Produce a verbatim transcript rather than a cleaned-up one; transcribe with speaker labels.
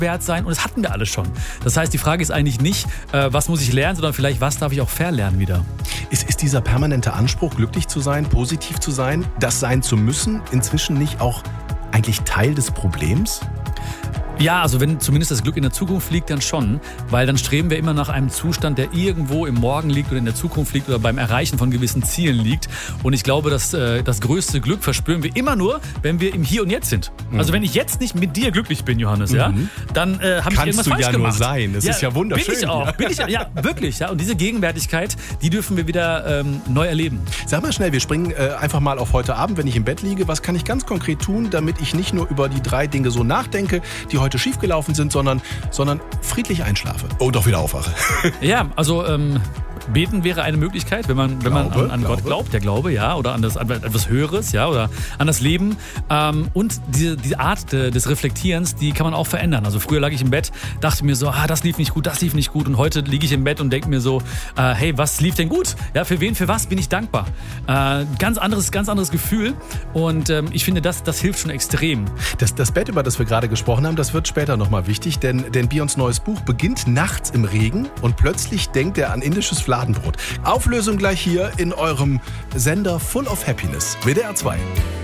Speaker 1: wert sein und das hatten wir alle schon. Das heißt, die Frage ist eigentlich nicht, äh, was muss ich lernen, sondern vielleicht, was darf ich auch verlernen wieder.
Speaker 2: Ist, ist dieser permanente Anspruch, glücklich zu sein, positiv zu sein, das sein zu müssen, inzwischen nicht auch eigentlich Teil des Problems?
Speaker 1: Ja, also wenn zumindest das Glück in der Zukunft liegt, dann schon. Weil dann streben wir immer nach einem Zustand, der irgendwo im Morgen liegt oder in der Zukunft liegt oder beim Erreichen von gewissen Zielen liegt. Und ich glaube, dass äh, das größte Glück verspüren wir immer nur, wenn wir im Hier und Jetzt sind. Mhm. Also wenn ich jetzt nicht mit dir glücklich bin, Johannes, mhm. ja, dann äh, habe ich irgendwas falsch
Speaker 2: ja
Speaker 1: gemacht.
Speaker 2: Kannst du ja nur sein. Das
Speaker 1: ja,
Speaker 2: ist ja wunderschön.
Speaker 1: Bin ich auch. Ja. Bin ich, ja, wirklich. Ja. Und diese Gegenwärtigkeit, die dürfen wir wieder ähm, neu erleben.
Speaker 2: Sag mal schnell, wir springen äh, einfach mal auf heute Abend, wenn ich im Bett liege. Was kann ich ganz konkret tun, damit ich nicht nur über die drei Dinge so nachdenke, die heute schiefgelaufen sind, sondern, sondern friedlich einschlafe und auch wieder aufwache?
Speaker 1: Ja, also ähm, beten wäre eine Möglichkeit, wenn man, wenn
Speaker 2: glaube,
Speaker 1: man an, an
Speaker 2: glaube.
Speaker 1: Gott glaubt, der Glaube, ja, oder an, das, an etwas Höheres, ja, oder an das Leben. Ähm, und diese, diese Art de, des Reflektierens, die kann man auch verändern. Also früher lag ich im Bett, dachte mir so, ah, das lief nicht gut, das lief nicht gut. Und heute liege ich im Bett und denke mir so, äh, hey, was lief denn gut? Ja, für wen, für was bin ich dankbar? Äh, ganz anderes, ganz anderes Gefühl. Und ähm, ich finde, das, das hilft schon extrem.
Speaker 2: Das, das Bett, über das wir gerade gesprochen haben, das wird später nochmal wichtig, denn, denn Beyonds neues Buch beginnt nachts im Regen und plötzlich denkt er an indisches Fladenbrot. Auflösung gleich hier in eurem Sender Full of Happiness, W D R zwei.